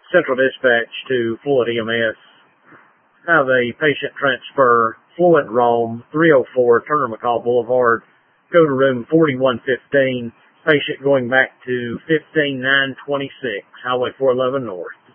Central Dispatch to Fluent EMS. Have a patient transfer, Fluent Rome, 304 Turner McCall Boulevard. Go to room 4115. Patient going back to 15926, Highway 411 North.